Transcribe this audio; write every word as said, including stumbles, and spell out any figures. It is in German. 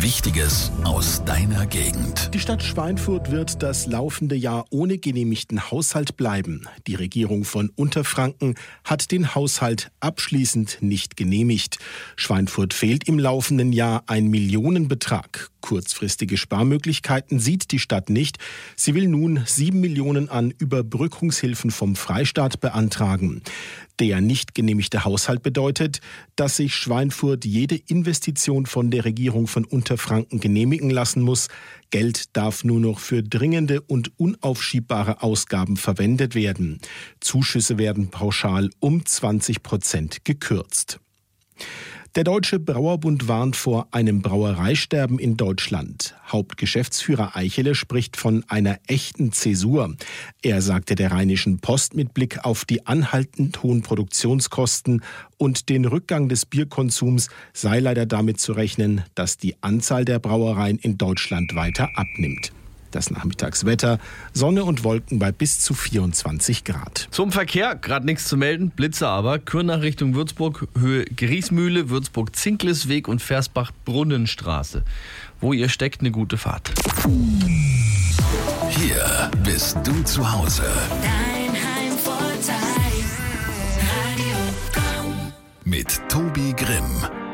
Wichtiges aus deiner Gegend. Die Stadt Schweinfurt wird das laufende Jahr ohne genehmigten Haushalt bleiben. Die Regierung von Unterfranken hat den Haushalt abschließend nicht genehmigt. Schweinfurt fehlt im laufenden Jahr ein Millionenbetrag. Kurzfristige Sparmöglichkeiten sieht die Stadt nicht. Sie will nun sieben Millionen an Überbrückungshilfen vom Freistaat beantragen. Der nicht genehmigte Haushalt bedeutet, dass sich Schweinfurt jede Investition von der Regierung von Unterfranken genehmigen lassen muss. Geld darf nur noch für dringende und unaufschiebbare Ausgaben verwendet werden. Zuschüsse werden pauschal um zwanzig Prozent gekürzt. Der Deutsche Brauerbund warnt vor einem Brauereisterben in Deutschland. Hauptgeschäftsführer Eichele spricht von einer echten Zäsur. Er sagte der Rheinischen Post mit Blick auf die anhaltend hohen Produktionskosten und den Rückgang des Bierkonsums sei leider damit zu rechnen, dass die Anzahl der Brauereien in Deutschland weiter abnimmt. Das Nachmittagswetter, Sonne und Wolken bei bis zu vierundzwanzig Grad. Zum Verkehr, gerade nichts zu melden, Blitzer aber. Kürnach Richtung Würzburg, Höhe Griesmühle, Würzburg-Zinklesweg und Versbach-Brunnenstraße. Wo ihr steckt, eine gute Fahrt. Hier bist du zu Hause. Dein Heimvorteil, Radio Komm. Mit Tobi Grimm.